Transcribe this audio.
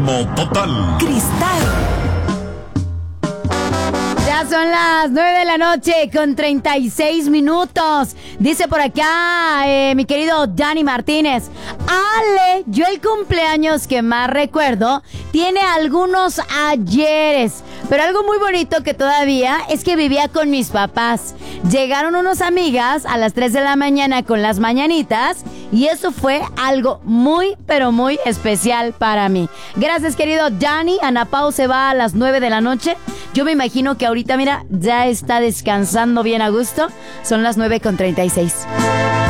Ritmo total. Cristal. Ya son las 9 de la noche con 36 minutos. Dice por acá mi querido Dani Martínez: Ale, yo el cumpleaños que más recuerdo tiene algunos ayeres, pero algo muy bonito que todavía es que vivía con mis papás. Llegaron unas amigas a las 3 de la mañana con las mañanitas y eso fue algo muy, pero muy especial para mí. Gracias, querido Dani. Ana Pau se va a las 9 de la noche. Yo me imagino que ahorita, mira, ya está descansando bien a gusto. Son las 9:36.